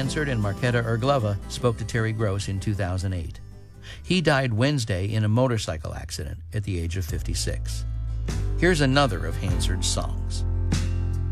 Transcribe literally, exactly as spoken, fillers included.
Hansard and Marketa Irglova spoke to Terry Gross in two thousand eight. He died Wednesday in a motorcycle accident at the age of fifty-six. Here's another of Hansard's songs.